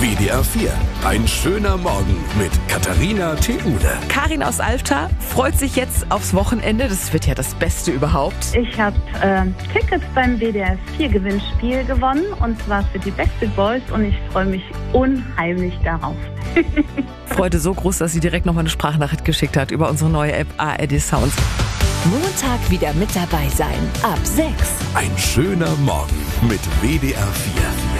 WDR 4. Ein schöner Morgen mit Katharina Theule. Karin aus Alfter freut sich jetzt aufs Wochenende. Das wird ja das Beste überhaupt. Ich habe Tickets beim WDR 4 Gewinnspiel gewonnen, und zwar für die Backstreet Boys, und ich freue mich unheimlich darauf. Freude so groß, dass sie direkt nochmal eine Sprachnachricht geschickt hat über unsere neue App ARD Sounds. Montag wieder mit dabei sein. Ab 6. Ein schöner Morgen mit WDR 4.